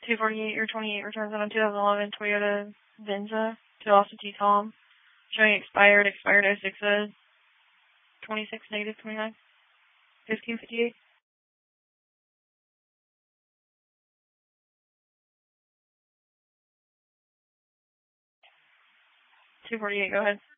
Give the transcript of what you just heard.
248 or 28 returns on a 2011 Toyota Venza to Austin T. Tom. Showing expired 06 26 negative 29. 1558. 248, go ahead.